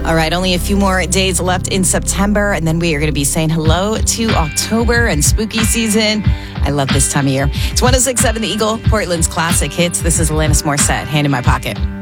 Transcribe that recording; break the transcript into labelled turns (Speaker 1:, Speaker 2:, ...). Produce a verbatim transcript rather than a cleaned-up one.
Speaker 1: All right, only a few more days left in September, and then we are going to be saying hello to October and spooky season. I love this time of year. It's one oh six point seven The Eagle, Portland's classic hits. This is Alanis Morissette, Hand in My Pocket.